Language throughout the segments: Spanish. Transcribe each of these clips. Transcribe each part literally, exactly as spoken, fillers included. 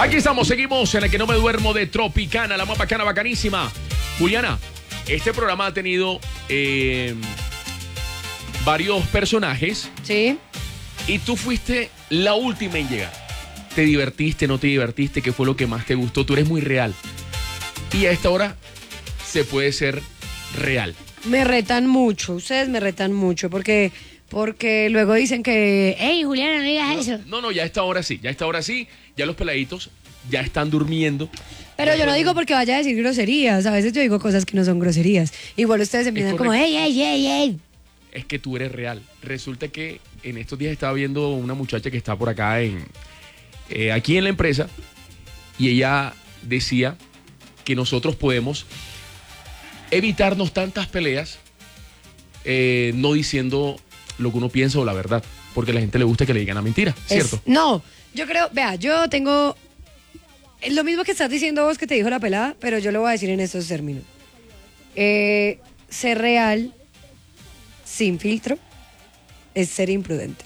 Aquí estamos, seguimos en la que no me duermo de Tropicana, la más bacana, bacanísima. Juliana, este programa ha tenido eh, varios personajes. Sí. Y tú fuiste la última en llegar. ¿Te divertiste, no te divertiste? ¿Qué fue lo que más te gustó? Tú eres muy real. Y a esta hora se puede ser real. Me retan mucho, ustedes me retan mucho, porque, porque luego dicen que, hey, Juliana, no digas No, eso. no, no, ya a esta hora sí, ya a esta hora sí, ya los peladitos ya están durmiendo. Pero yo no digo porque vaya a decir groserías, a veces yo digo cosas que no son groserías. Igual ustedes empiezan como, hey, hey, hey, hey. Es que tú eres real. Resulta que en estos días estaba viendo una muchacha que está por acá en eh, aquí en la empresa y ella decía que nosotros podemos evitarnos tantas peleas eh, no diciendo lo que uno piensa o la verdad, porque a la gente le gusta que le digan la mentira, ¿cierto? Es, no, yo creo, vea, yo tengo lo mismo que estás diciendo vos que te dijo la pelada, pero yo lo voy a decir en estos términos. Eh, ser real sin filtro es ser imprudente.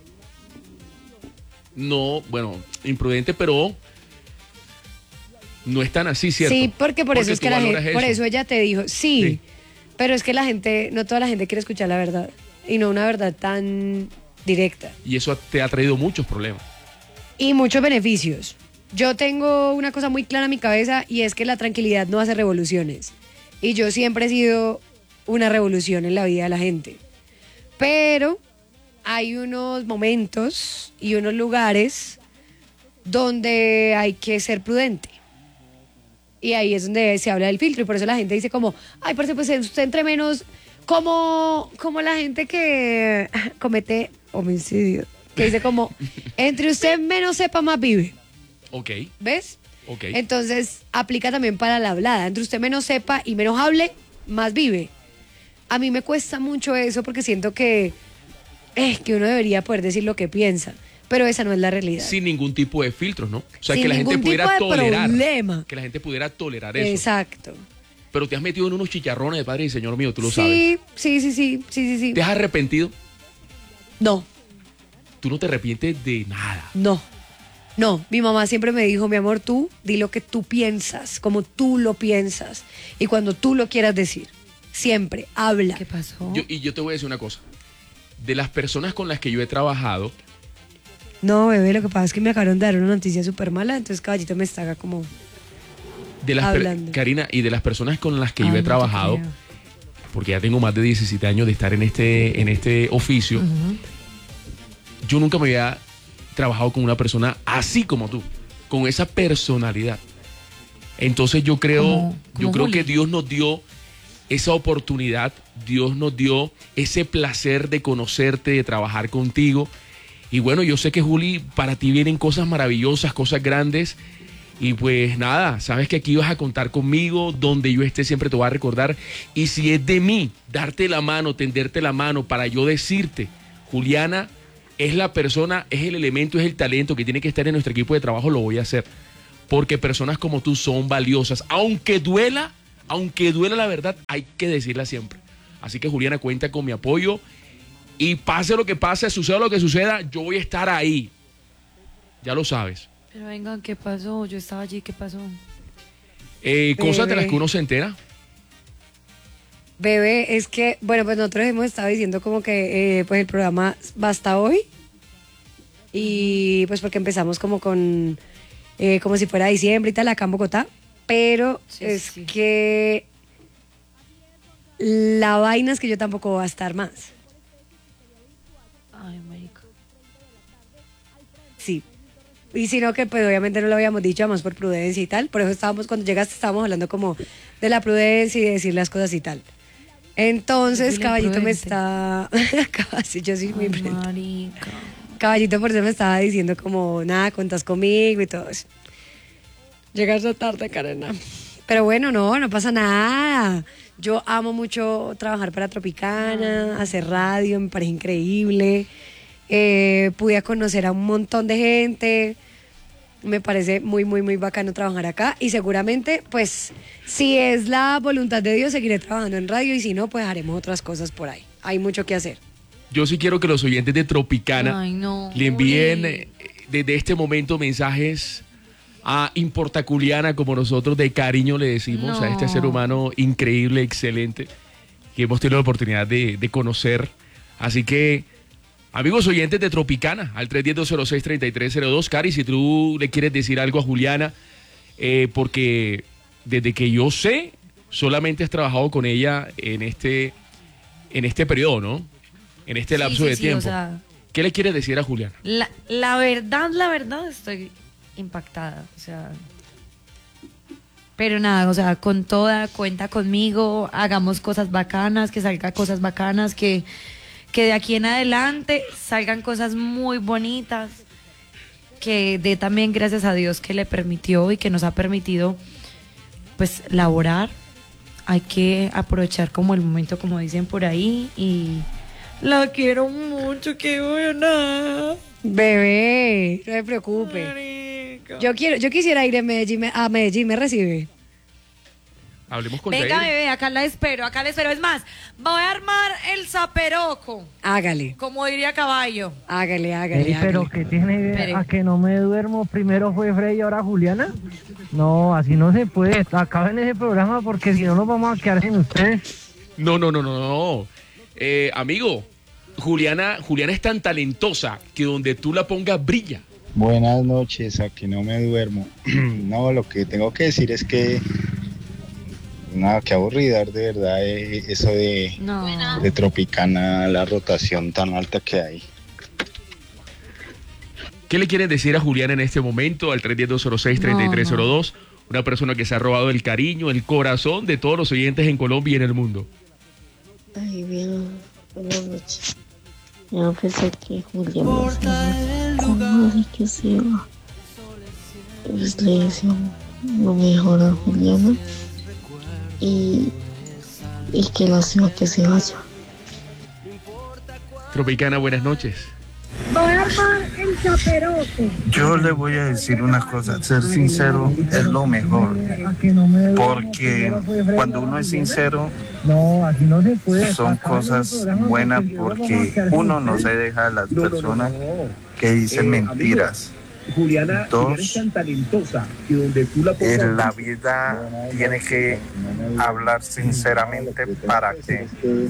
No, bueno, imprudente, pero no es tan así, ¿cierto? Sí, porque por porque eso es que la gente, por eso ella te dijo, sí, sí, pero es que la gente, no toda la gente quiere escuchar la verdad, y no una verdad tan directa. Y eso te ha traído muchos problemas. Y muchos beneficios. Yo tengo una cosa muy clara en mi cabeza y es que la tranquilidad no hace revoluciones. Y yo siempre he sido una revolución en la vida de la gente. Pero hay unos momentos y unos lugares donde hay que ser prudente. Y ahí es donde se habla del filtro. Y por eso la gente dice como, ay, parce, pues usted entre menos, como, como la gente que comete homicidio. Que dice como, entre usted menos sepa, más vive. Ok. ¿Ves? Ok. Entonces, aplica también para la hablada. Entre usted menos sepa y menos hable, más vive. A mí me cuesta mucho eso porque siento que, eh, que uno debería poder decir lo que piensa. Pero esa no es la realidad. Sin ningún tipo de filtros, ¿no? O sea, Sin que la gente ningún pudiera tipo de tolerar. problema. Que la gente pudiera tolerar eso. Exacto. Pero te has metido en unos chicharrones de padre y señor mío, tú lo Sí, sabes. sí, sí, sí, sí, sí, sí. ¿Te has arrepentido? No, Tú no te arrepientes de nada. no. No, mi mamá siempre me dijo, mi amor, tú di lo que tú piensas, como tú lo piensas. Y cuando tú lo quieras decir, siempre habla. ¿Qué pasó? Yo, y yo te voy a decir una cosa. De las personas con las que yo he trabajado, No, bebé, lo que pasa es que me acabaron de dar una noticia súper mala, entonces Caballito me está acá como... de las per- Hablando. Karina, y de las personas con las que Ay, yo he no te trabajado, creo. porque ya tengo más de diecisiete años de estar en este, en este oficio, Ujú. yo nunca me había trabajado con una persona así como tú, con esa personalidad. Entonces yo creo, Como- yo como creo Juli. que Dios nos dio esa oportunidad, Dios nos dio ese placer de conocerte, de trabajar contigo. Y bueno, yo sé que Juli, para ti vienen cosas maravillosas, cosas grandes. Y pues nada, sabes que aquí vas a contar conmigo, donde yo esté siempre te voy a recordar. Y si es de mí, darte la mano, tenderte la mano para yo decirte, Juliana es la persona, es el elemento, es el talento que tiene que estar en nuestro equipo de trabajo, lo voy a hacer. Porque personas como tú son valiosas. Aunque duela, aunque duela la verdad, hay que decirla siempre. Así que Juliana, cuenta con mi apoyo. Y pase lo que pase, suceda lo que suceda, yo voy a estar ahí. Ya lo sabes. Pero vengan, ¿qué pasó? Yo estaba allí, ¿qué pasó? Eh, cosas de las Bebé. que uno se entera. Bebé, es que, bueno, pues nosotros hemos estado diciendo como que eh, pues el programa va hasta hoy. Y pues porque empezamos como con, eh, como si fuera diciembre y tal, acá en Bogotá. Pero Sí, es sí. que la vaina es que yo tampoco voy a estar más. Ay, marica. Sí. Y sino que pues obviamente no lo habíamos dicho, además por prudencia y tal. Por eso estábamos, cuando llegaste estábamos hablando como de la prudencia y de decir las cosas y tal. Entonces, Yo fui la Caballito me imprudente. está... Casi, yo soy muy Ay, imprudente. marica. Caballito por eso me estaba diciendo como, nada, cuentas conmigo y todo eso. Llegaste tarde, Karena. Pero bueno, no, no pasa nada. Yo amo mucho trabajar para Tropicana, hacer radio, me parece increíble. Eh, pude conocer a un montón de gente. Me parece muy, muy, muy bacano trabajar acá. Y seguramente, pues, si es la voluntad de Dios, seguiré trabajando en radio. Y si no, pues haremos otras cosas por ahí. Hay mucho que hacer. Yo sí quiero que los oyentes de Tropicana Ay, no. le envíen Juli. eh, desde este momento mensajes a Importaculiana, como nosotros de cariño le decimos, No. a este ser humano increíble, excelente, que hemos tenido la oportunidad de, de conocer. Así que, amigos oyentes de Tropicana, al tres uno cero, dos cero seis, tres tres cero dos, Cari, si tú le quieres decir algo a Juliana, eh, porque desde que yo sé, solamente has trabajado con ella en este, en este periodo, ¿no? En este Sí, lapso sí, de sí, tiempo. o sea, ¿Qué le quieres decir a Juliana? la, la verdad, la verdad, estoy impactada. O sea. Pero nada, o sea, con toda, cuenta conmigo, hagamos cosas bacanas, que salgan cosas bacanas, que, que de aquí en adelante salgan cosas muy bonitas, que dé también gracias a Dios que le permitió y que nos ha permitido, pues, laborar. Hay que aprovechar como el momento, como dicen por ahí, y la quiero mucho, qué buena. Bebé, no me preocupe. Marica. Yo quiero, yo quisiera ir a Medellín, me- a Medellín, ¿me recibe? Hablemos con Venga, Jair. bebé, acá la espero, acá la espero. Es más, voy a armar el zaperoco, Hágale, como diría Caballo. hágale, hágale, Ey, pero hágale. que tiene Espere. a que no me duermo. Primero fue Freddy y ahora Juliana. No, así no se puede. Acaben ese programa porque si no nos vamos a quedar sin ustedes. No, no, no, no, no. Eh, amigo, Juliana, Juliana es tan talentosa que donde tú la pongas brilla. Buenas noches, a que no me duermo. No, lo que tengo que decir es que, nada, qué aburridar de verdad eh, eso de, No. de Tropicana, la rotación tan alta que hay. ¿Qué le quieres decir a Juliana en este momento? Al tres uno cero, dos cero seis, tres tres cero dos. Una persona que se ha robado el cariño, el corazón de todos los oyentes en Colombia y en el mundo. Ay, bien, buenas noches. Yo pensé que Julián me decía, ¿cómo así que se va? Pues le deseo lo mejor a Juliana y, y que lástima que se vaya. Tropicana, buenas noches. Yo le voy a decir una cosa, ser sincero es lo mejor, porque cuando uno es sincero No, así no se puede. son Acaben ese cosas programa buenas si no nos vamos a porque quedar sin uno no ustedes. se deja a las No, no, no, personas no. que dicen Eh, mentiras. Juliana, Dos. Juliana es tan talentosa que donde tú la pongas... En la vida tiene que hablar sinceramente para que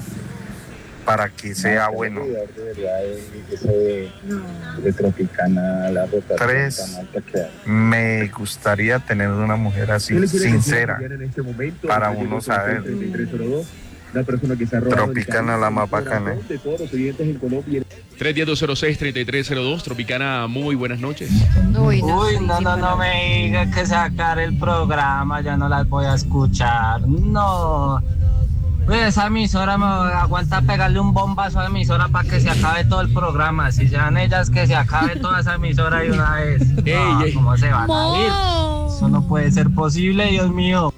para que sea bueno. De verdad eh, eso de, de Tropicana, la rotación Tres. tan alta que hay. Me gustaría tener una mujer así, ¿Qué le quieres decir a sincera. Juliana en este momento? para Al uno tres uno cero, saber. treinta y tres cero dos, la persona que se ha robado el Tropicana, cariño, la el más corazón bacana. de todos los oyentes en Colombia. tres uno cero, dos cero seis, tres tres cero dos. Tropicana, muy buenas noches. Uy, no, Uy, sí, no, sin no, no palabras. me diga que sacar el programa, ya no las voy a escuchar. No. Pues esa emisora me aguanta pegarle un bombazo a la emisora para que se acabe todo el programa. Si sean ellas que se acabe toda esa emisora de una vez. No, Ey, ey. ¿cómo se van a ir? Eso no puede ser posible, Dios mío.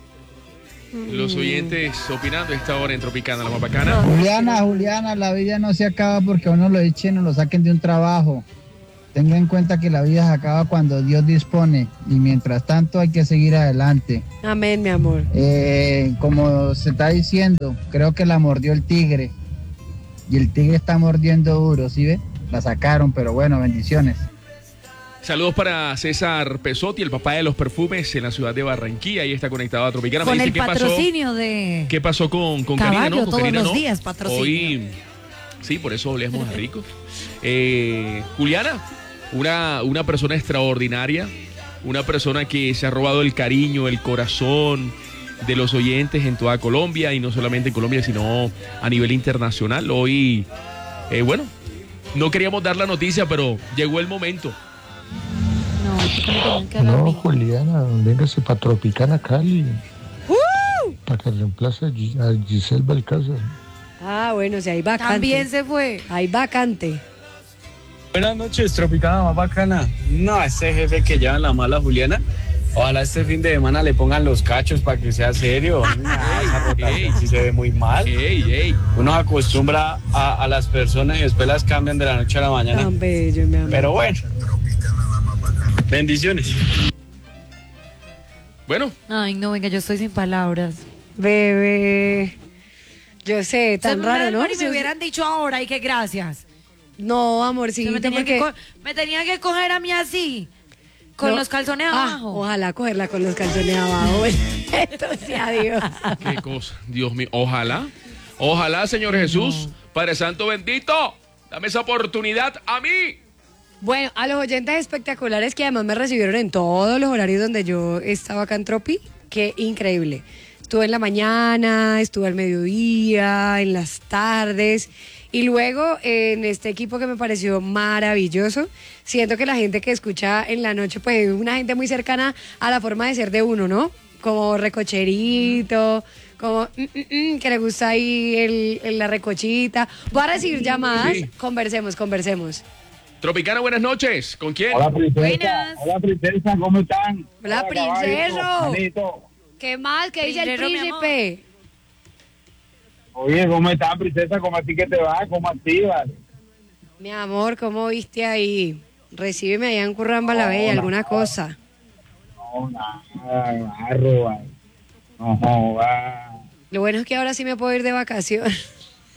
Los oyentes opinando a esta hora en Tropicana, la más bacana. Juliana, Juliana, la vida no se acaba porque a uno lo echen o lo saquen de un trabajo. Tenga en cuenta que la vida se acaba cuando Dios dispone y mientras tanto hay que seguir adelante. Amén, mi amor. Eh, como se está diciendo, creo que la mordió el tigre y el tigre está mordiendo duro, ¿sí ve? La sacaron, pero bueno, bendiciones. Saludos para César Pesotti, el papá de los perfumes en la ciudad de Barranquilla. Ahí está conectado a Tropicana. Me Con dice el qué pasó, patrocinio de qué pasó con, con Caballo, Karina, ¿no? Con todos Karina, los ¿no? días, patrocinio. Hoy, sí, por eso hablemos a rico. Eh, Juliana, una, una persona extraordinaria, una persona que se ha robado el cariño, el corazón de los oyentes en toda Colombia, y no solamente en Colombia, sino a nivel internacional. Hoy, eh, bueno, no queríamos dar la noticia, pero llegó el momento. No, ¿por qué me tenían que hablar a No, mí? Juliana, véngase para Tropicana Cali. Para que reemplace a, Gi- a Giselle Balcázar. Ah, bueno, si hay vacante. También se fue. Hay vacante. Buenas noches, Tropicana más bacana. No, ese jefe que lleva en la mala Juliana. Ojalá este fin de semana le pongan los cachos para que sea serio. No, esa rotación sí se ve muy mal. Ey, ey. Uno se acostumbra a, a las personas y después las cambian de la noche a la mañana. Tan bello, mi amor. Pero bueno, bendiciones. Bueno, Ay, no, venga, yo estoy sin palabras. Bebé. Yo sé, tan Se me- raro, ¿no? Y me hubieran dicho ahora y que gracias. No, Se amorcito, me, tenía que porque co- me tenía que coger a mí así. Con No. los calzones Ah, abajo. ojalá cogerla con los calzones abajo. Esto sea Dios. Qué cosa, Dios mío. Ojalá, ojalá, Señor Jesús, Padre Santo bendito, dame esa oportunidad a mí. Bueno, a los oyentes espectaculares que además me recibieron en todos los horarios donde yo estaba acá en Tropi, qué increíble. Estuve en la mañana, estuve al mediodía, en las tardes y luego en este equipo que me pareció maravilloso. Siento que la gente que escucha en la noche, pues es una gente muy cercana a la forma de ser de uno, ¿no? Como recocherito, como mm, mm, mm, que le gusta ahí el, el- la recochita. Voy a recibir llamadas, Sí. conversemos, conversemos. Tropicana, buenas noches. ¿Con quién? Hola, princesa. Buenas. Hola, princesa, ¿cómo están? Hola, caballo, princeso. manito. ¿Qué más? ¿Qué dice el Princero, mi amor. príncipe? Oye, ¿cómo están, princesa? ¿Cómo a ti que te va? ¿Cómo activas? Mi amor, ¿cómo viste ahí? Recíbeme allá en Curramba la Bella, Hola. alguna cosa. No, nada, barro, vale. No, joda. Lo bueno es que ahora sí me puedo ir de vacaciones.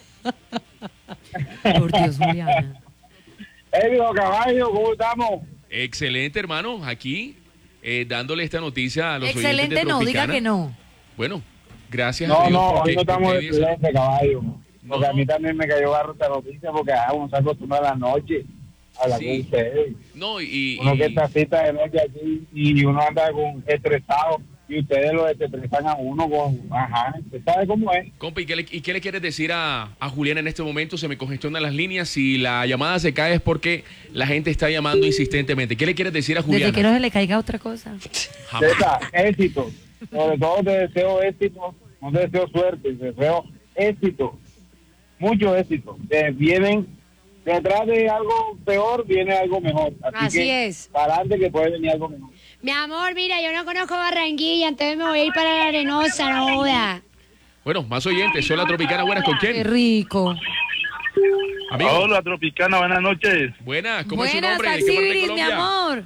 Por Dios, Juliana. Eh, viejo caballo, ¿cómo estamos? Excelente, hermano. Aquí, eh, dándole esta noticia a los oyentes Excelente, de no, diga Tropicana. que no. Bueno, gracias No, a Dios. no, porque- hoy no estamos porque de dice- excelente, caballo. Porque No. a mí también me cayó barro esta noticia porque ah, uno se acostumbra a la noche a hablar Sí. con ustedes. No, y, Uno que y- está cita de noche aquí y uno anda con estresado y ustedes lo estresan a uno con, ajá, ¿usted sabe cómo es? compa, ¿y qué, le, y qué le quieres decir a, a Juliana en este momento? Se me congestionan las líneas. Si la llamada se cae es porque la gente está llamando insistentemente. ¿Qué le quieres decir a Juliana? Desde que no se le caiga otra cosa. Jamás. César, éxito. Sobre todo te deseo éxito, no te deseo suerte, te deseo éxito, mucho éxito. Eh, vienen, detrás de algo peor viene algo mejor. Así, Así que, es. para adelante que puede venir algo mejor. Mi amor, mira, yo no conozco Barranquilla, entonces me voy a ir para la Arenosa, no joda. Bueno, más oyentes. Soy la Tropicana. Buenas, ¿con Qué quién? rico. Amigo. Hola, Tropicana, buenas noches. Buenas, ¿cómo es su Buenas, nombre? ¿De qué parte de Taxibiris, mi Colombia? amor.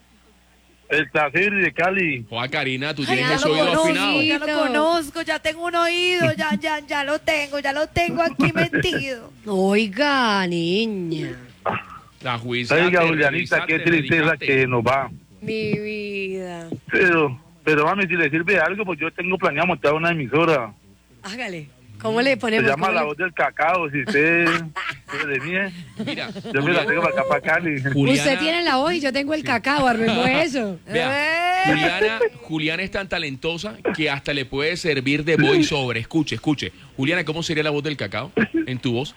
El Tafiri de Cali. Joa, Karina, tú Ay, tienes ya ese lo oído conozco, afinado. ya lo conozco, ya tengo un oído, ya, ya, ya lo tengo, ya lo tengo aquí metido. Oiga, niña, La juiza. Oiga, te Julianita, qué revisaste, tristeza medicaste. que nos va. mi vida. Pero, pero mami, si le sirve algo, pues yo tengo planeado montar una emisora. Hágale. ¿Cómo le Se ponemos? llama ¿Cómo La le- Voz del Cacao, si usted se de mí, Mira, yo me la tengo para acá, para Cali. Juliana, Usted tiene la voz y yo tengo el cacao, armemos eso. Vea, Eh. Juliana, Juliana es tan talentosa que hasta le puede servir de voiceover. Escuche, escuche. Juliana, ¿cómo sería la voz del cacao en tu voz?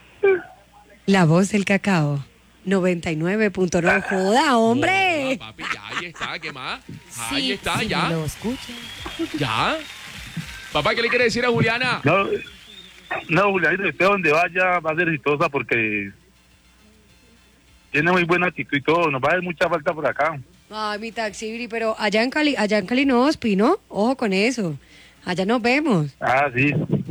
La voz del cacao. noventa y nueve punto nueve. Joda, hombre. Joda, papi, ya, ahí está, ¿qué más? Ahí Sí, está, sí, ya. me lo escucha. Ya. Papá, ¿qué le quiere decir a Juliana? No, no, Julianita, usted donde vaya va a ser exitosa porque tiene muy buena actitud y todo. Nos va a dar mucha falta por acá. Ay, mi taxi, pero allá en Cali, allá en Cali no hospi, ¿no? Ojo con eso. Allá nos vemos. Ah, sí.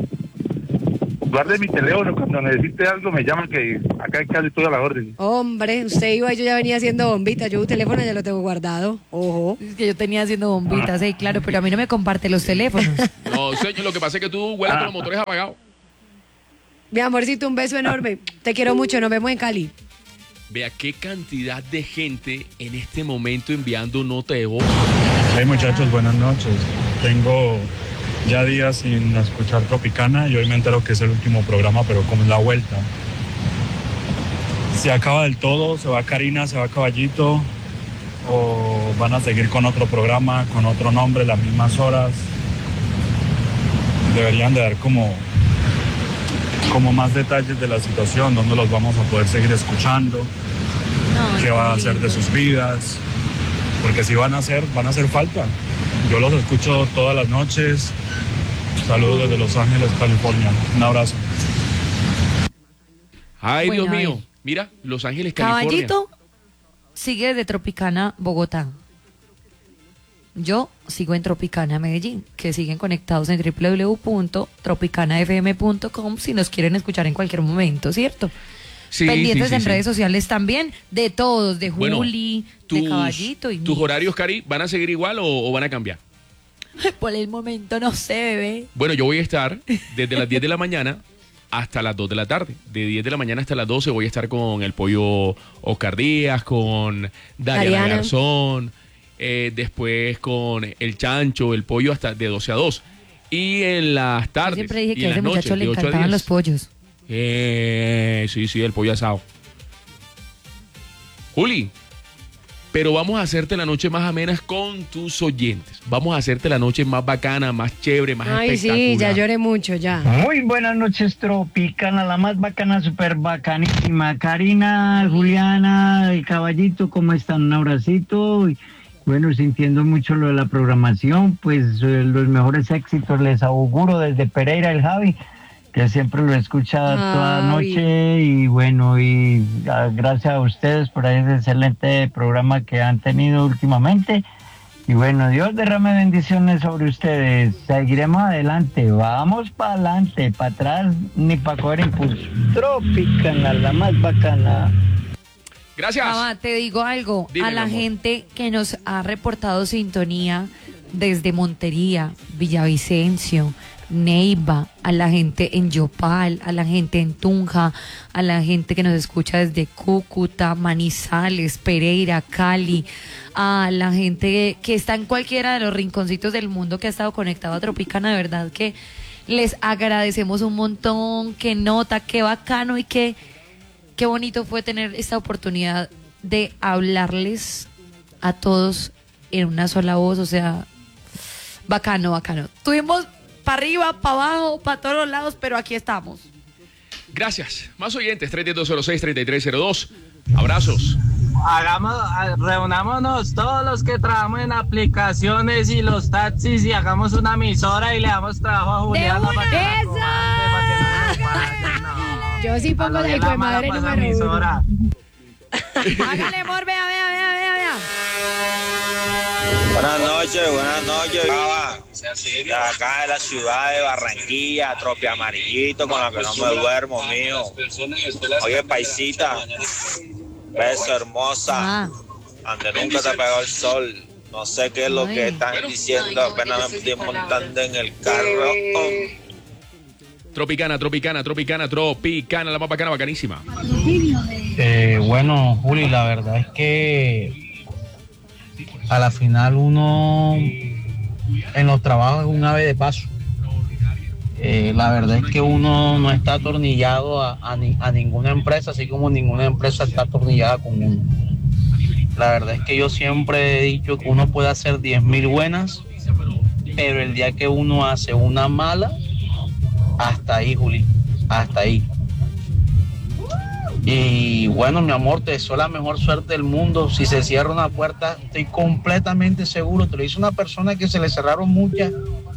Guarde mi teléfono, cuando necesite algo me llaman que acá en Cali estoy a la orden. Hombre, usted iba y yo ya venía haciendo bombitas. Yo un teléfono ya lo tengo guardado. Ojo. Es que yo tenía haciendo bombitas, sí, claro, pero a mí no me comparte los teléfonos. No, señor, lo que pasa es que tú hueles con los motores apagados. Mi amorcito, un beso enorme. Te quiero mucho. Nos vemos en Cali. Vea qué cantidad de gente en este momento enviando nota de voz. Hey muchachos, buenas noches. Tengo ya días sin escuchar Tropicana y hoy me entero que es el último programa, pero como es la vuelta. Se acaba del todo, se va Karina, se va Caballito, o van a seguir con otro programa, con otro nombre, las mismas horas. Deberían de dar como, como más detalles de la situación, dónde los vamos a poder seguir escuchando, qué va a hacer de sus vidas, porque si van a hacer, van a hacer falta. Yo los escucho todas las noches. Saludos desde Los Ángeles, California. Un abrazo. Ay, Bueno, Dios a mío. ver. Mira, Los Ángeles, California. Caballito sigue de Tropicana, Bogotá. Yo sigo en Tropicana, Medellín, que siguen conectados en doble u doble u doble u punto tropicana f m punto com si nos quieren escuchar en cualquier momento, ¿cierto? Sí, Pendientes sí, sí, en sí. redes sociales también, de todos, de Bueno, Juli, de tus- Caballito y ¿Tus míos. horarios, Cari, van a seguir igual o, o van a cambiar? Por el momento no sé, bebé. Bueno, yo voy a estar desde las diez de la mañana hasta las dos de la tarde. De diez de la mañana hasta las doce voy a estar con el pollo Oscar Díaz, con Dariana Ariana. Garzón, eh, después con el Chancho, el pollo hasta de doce a dos. Y en las Yo tardes siempre dije y que a en ese las muchacho noches, le de ocho a encantaban diez. los pollos. Eh, sí, sí, el pollo asado. Juli, pero vamos a hacerte la noche más amena con tus oyentes. Vamos a hacerte la noche más bacana, más chévere, más Ay, espectacular. sí, ya lloré mucho, ya. Muy buenas noches, Tropicana, la más bacana, súper bacanísima. Karina, Juliana, el caballito, ¿cómo están? Un abracito. Y, bueno, sintiendo mucho lo de la programación, pues eh, los mejores éxitos les auguro desde Pereira, el Javi, que siempre lo escucha toda Javi. noche. Y bueno, y ah, gracias a ustedes por ese excelente programa que han tenido últimamente. Y bueno, Dios derrame bendiciones sobre ustedes. Seguiremos adelante. Vamos para adelante, para atrás, ni para coger impulso. Tropicana, la más bacana. Gracias. Mamá, te digo algo. Dime, a la mi amor. gente que nos ha reportado sintonía desde Montería, Villavicencio, Neiva, a la gente en Yopal, a la gente en Tunja, a la gente que nos escucha desde Cúcuta, Manizales, Pereira, Cali, a la gente que está en cualquiera de los rinconcitos del mundo que ha estado conectado a Tropicana, de verdad que les agradecemos un montón, qué nota, qué bacano y qué, qué bonito fue tener esta oportunidad de hablarles a todos en una sola voz, o sea, bacano, bacano. Tuvimos para arriba, para abajo, para todos los lados, pero aquí estamos. Gracias. Más oyentes, tres uno dos cero seis, tres tres cero dos. Abrazos. Hagamos, a- reunámonos todos los que trabajamos en aplicaciones y los taxis y hagamos una emisora y le damos trabajo a Juliana para que la comande, para que no nos paguen, no. Yo sí pongo A lo la bien hijo de la mala madre pasa número uno. emisora. Hágale, amor, vea, vea, vea, vea, vea. Buenas noches, buenas noches. Acaba de acá de la ciudad de Barranquilla, Tropi Amarillito, con la que no me duermo, mío. Oye, paisita, beso hermosa, donde nunca te pegó el sol. No sé qué es lo que están diciendo, apenas me estoy montando en el carro. Tropicana, Tropicana, Tropicana, Tropicana, la más bacana, bacanísima. Eh, bueno, Juli, la verdad es que a la final uno en los trabajos es un ave de paso. Eh, la verdad es que uno no está atornillado a, a, ni- a ninguna empresa, así como ninguna empresa está atornillada con uno. La verdad es que yo siempre he dicho que uno puede hacer diez mil buenas, pero el día que uno hace una mala, hasta ahí, Juli, hasta ahí. Y bueno, mi amor, te deseo la mejor suerte del mundo. Si se cierra una puerta, estoy completamente seguro. Te lo dice una persona que se le cerraron muchas.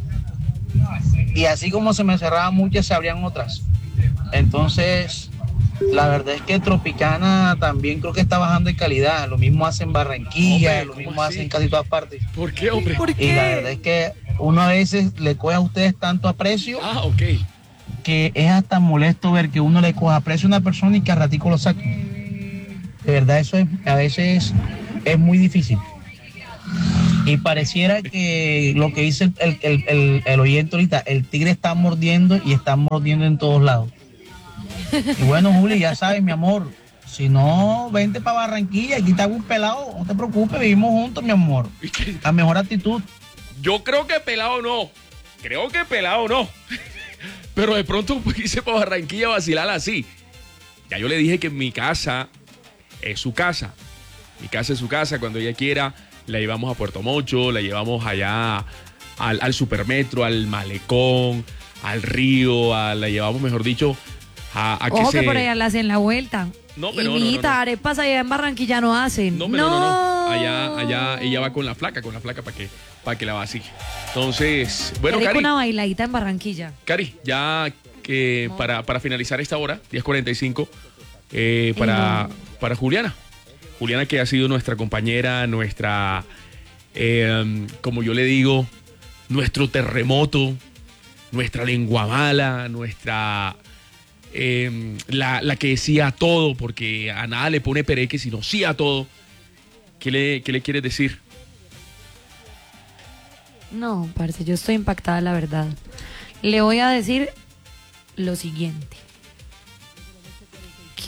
Y así como se me cerraban muchas, se abrían otras. Entonces, la verdad es que Tropicana también creo que está bajando en calidad. Lo mismo hace en Barranquilla, Hombre, lo ¿cómo mismo así? hace en casi todas partes. ¿Por qué, hombre? Y la verdad es que uno a veces le coge a ustedes tanto aprecio. Ah, ok. Que es hasta molesto ver que uno le coja aprecio a una persona y que a ratico lo saque. De verdad, eso es, a veces es muy difícil. Y pareciera que lo que dice el, el, el, el oyente ahorita, el tigre está mordiendo y está mordiendo en todos lados. Y bueno, Juli, ya sabes, mi amor, si no, vente para Barranquilla, aquí te hago un pelado, no te preocupes, vivimos juntos, mi amor. La mejor actitud. Yo creo que pelado no. Creo que pelado no. Pero de pronto hice para Barranquilla a vacilar así. Ya yo le dije que mi casa es su casa. Mi casa es su casa. Cuando ella quiera, la llevamos a Puerto Mocho, la llevamos allá al, al Supermetro, al Malecón, al río, a- la llevamos, mejor dicho, a, a que Ojo se... que por allá le hacen la vuelta. No, pero y no, no, no, mijita, no. arepas allá en Barranquilla no hacen. No, pero no, no, no. Allá, allá ella va con la flaca, con la flaca para que, para que la vacile. Entonces, bueno, Qué rico Cari, una bailadita en Barranquilla. Cari, ya que para, para finalizar esta hora, diez cuarenta y cinco, eh, para, para Juliana. Juliana, que ha sido nuestra compañera, nuestra, eh, como yo le digo, nuestro terremoto, nuestra lengua mala, nuestra... eh, la, la que decía todo, porque a nada le pone pereque, sino sí a todo. ¿Qué le, qué le quieres decir? No, parce, yo estoy impactada, la verdad. Le voy a decir lo siguiente.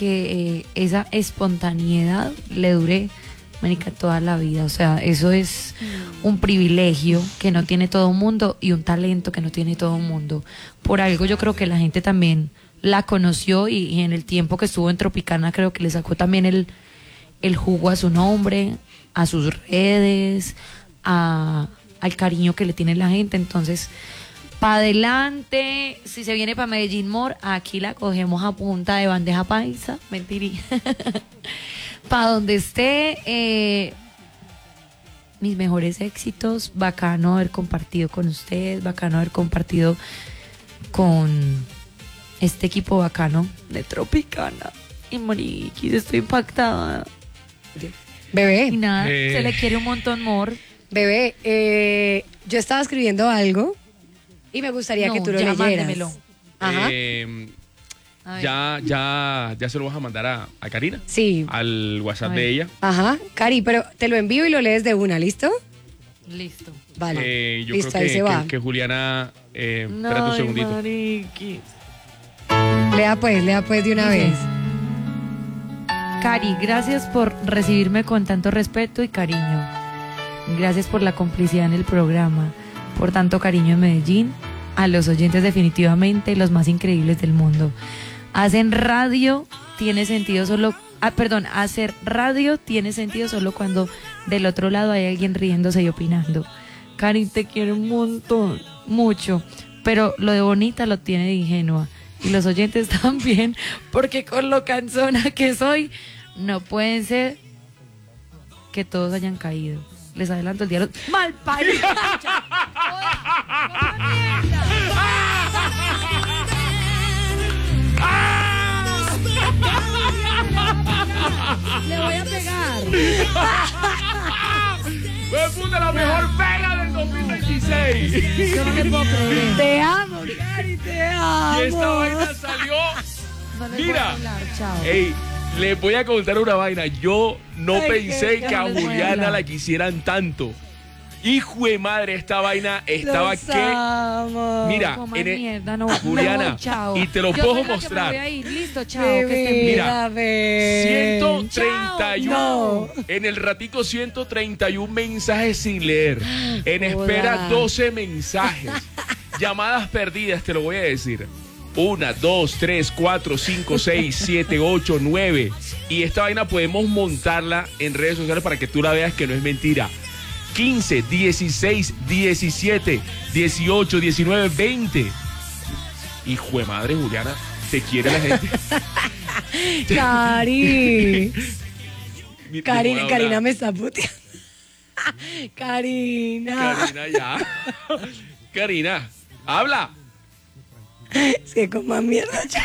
que eh, esa espontaneidad le dure, marica, toda la vida. O sea, eso es un privilegio que no tiene todo el mundo y un talento que no tiene todo el mundo. Por algo yo creo que la gente también la conoció y, y en el tiempo que estuvo en Tropicana creo que le sacó también el, el jugo a su nombre, a sus redes, a, al cariño que le tiene la gente. Entonces, para adelante, si se viene para Medellín More, aquí la cogemos a punta de bandeja paisa, mentirí. Para donde esté, eh, mis mejores éxitos, bacano haber compartido con ustedes, bacano haber compartido con este equipo bacano de Tropicana. Y mariquis, estoy impactada. Bebé. Y nada, Eh. se le quiere un montón, more. Bebé, eh, yo estaba escribiendo algo y me gustaría No, que tú lo ya, leyeras. mándemelo. Ajá. Eh, A ver. ya, ya, ya se lo vas a mandar a, a Karina. Sí. Al WhatsApp A de ver. ella. Ajá. Cari, pero te lo envío y lo lees de una, ¿listo? Listo. Vale. Eh, yo Listo, creo ahí que, se va. que, que Juliana. Eh, espérate un Ay, segundito. mariquis. Lea pues, lea pues de una Dice, vez. Cari, gracias por recibirme con tanto respeto y cariño. Gracias por la complicidad en el programa, por tanto cariño en Medellín. A los oyentes definitivamente los más increíbles del mundo. Hacen radio, tiene sentido solo... Ah, perdón, hacer radio tiene sentido solo cuando del otro lado hay alguien riéndose y opinando. Cari, te quiero un montón, mucho, pero lo de bonita lo tiene de ingenua. Y los oyentes también, porque con lo cansona que soy, no pueden ser que todos hayan caído. Les adelanto el diálogo. ¡Mal parido! Le voy a pegar. ¡Fue puta la mejor pega del dos mil dieciséis! Yo no te puedo creer. Te amo, Cari, te amo. Y esta vaina salió. No les voy a Mira. hablar, chao. Ey, les voy a contar una vaina. Yo no Ay, pensé que- que a no les voy a Juliana hablar. la quisieran tanto. Hijo de madre, esta vaina estaba Los que. amo. Mira, Coma en el- mierda, no, Juliana, no, chao. y te lo Yo puedo soy la que me mostrar. voy a ir. Listo, chao. Bebé, que estén bien. Mira, bebé. ciento treinta y uno. No. En el ratico, ciento treinta y uno mensajes sin leer. En espera, Joda. doce mensajes. Llamadas perdidas, te lo voy a decir. Una, dos, tres, cuatro, cinco, seis, siete, ocho, nueve. Y esta vaina podemos montarla en redes sociales para que tú la veas que no es mentira. quince, dieciséis, diecisiete, dieciocho, diecinueve, veinte. Hijo de madre, Juliana, te quiere la gente. Cari. Mi- Cari- mi- Karina me está puteando. Karina. Karina, ya. Karina, habla. Es que coma mierda ya.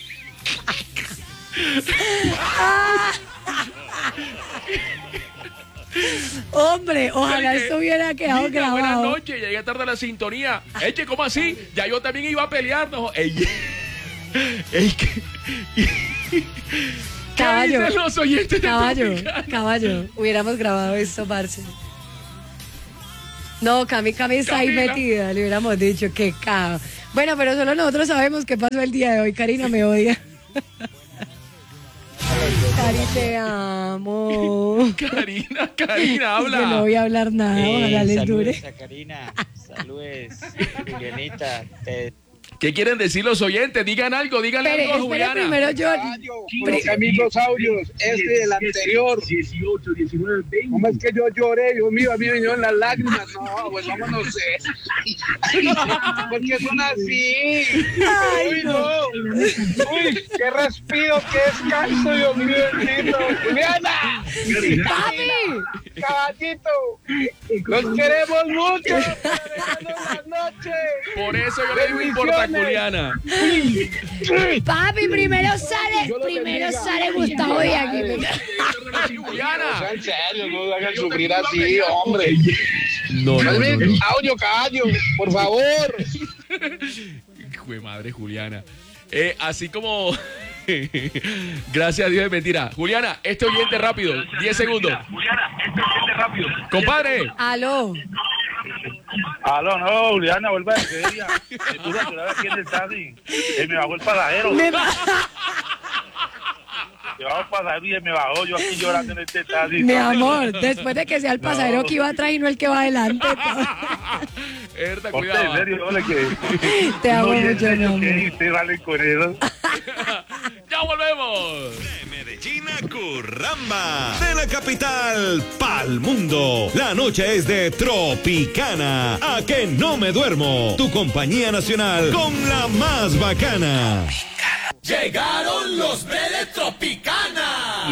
Hombre, ojalá Porque, esto hubiera quedado Linda, buenas grabado. noches, llegué tarde a la sintonía. Eche, ¿cómo así? Ya yo también iba a pelear, no. Ey, ey, ¿qué, ¿qué Caballo. dicen los oyentes de Caballo, Tropicana? caballo. Hubiéramos grabado esto, parce. No, Cami, Cami está ahí Camila. metida. Le hubiéramos dicho que cago. Bueno, pero solo nosotros sabemos qué pasó el día de hoy. Karina me odia. Cari, te amo. Karina, Karina, Que habla. no voy a hablar nada. Ojalá les dure. Saludos a Karina, saludos, Julianita. Te... ¿Qué quieren decir los oyentes? Digan algo, díganle Espere, algo a espere Juliana. primero yo. Mis amigos audios, este del anterior. dieciocho, diecinueve, veinte. ¿Cómo es que yo lloré? Dios mío, a mí me vinieron las lágrimas. No, pues vámonos. Eh. ¿Por qué son así? Ay, Uy, no. Uy, qué respiro, qué descanso, Dios mío, bendito. Juliana. ¡Papi! Caballito. Los queremos mucho. Buenas noches. Por eso yo le digo importa Juliana. Papi, primero sale, primero sale Gustavo y aquí. Ay, Juliana. En serio, no hagan sufrir así, hombre. No, no, no, no. Audio, caballo, por favor. Hijo de madre, Juliana. Eh, así como. Gracias a Dios es mentira. Juliana, este oyente rápido. diez segundos. Juliana, este oyente rápido. Compadre. Aló. Aló, no, Juliana, vuelve a ella. Me puse a llorar aquí en el taxi. Y me bajó el pasadero. Me- que va un pasajero y me bajó yo aquí llorando en este taxi. Mi amor, después de que sea el pasajero no. que iba atrás y no el que va adelante. Erda, cuidado. En serio, ole, que te amo no, mucho, mi amor. Que ustedes salen con eso. ¡Ya volvemos! De Medellín a Curramba, de la capital pa'l mundo. La noche es de Tropicana. A que no me duermo. Tu compañía nacional con la más bacana. Llegaron los de Tropicana.